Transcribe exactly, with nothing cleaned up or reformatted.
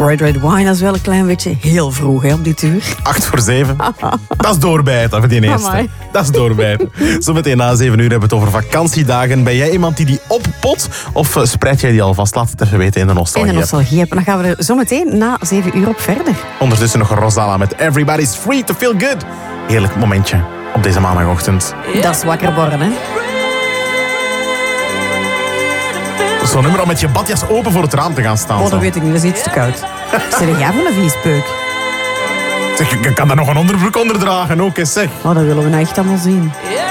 Red Red Wine, dat is wel een klein beetje heel vroeg hè, op dit uur. Acht voor zeven. Dat is doorbijten voor die eerste. Amai. Dat is doorbijten. Zometeen na zeven uur hebben we het over vakantiedagen. Ben jij iemand die die oppot? Of uh, spreid jij die alvast? Laat het even weten in de In nostalgie. de nostalgie. En dan gaan we er zometeen na zeven uur op verder. Ondertussen nog Rosala met Everybody's Free to Feel Good. Heerlijk momentje op deze maandagochtend. Dat is wakker worden, hè. Zo'n nummer om met je badjas open voor het raam te gaan staan. Oh, zo. dat weet ik niet. Dat is iets te koud. Zeg jij van een viespeuk? Zeg, ik kan daar nog een onderbroek onder dragen ook eens, zeg. Oh, dat willen we nou echt allemaal zien.